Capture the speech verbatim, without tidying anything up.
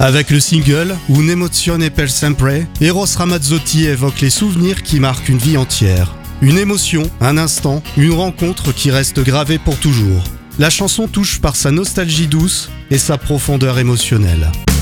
Avec le single Un'emozione per sempre, Eros Ramazzotti évoque les souvenirs qui marquent une vie entière. Une émotion, un instant, une rencontre qui reste gravée pour toujours. La chanson touche par sa nostalgie douce et sa profondeur émotionnelle.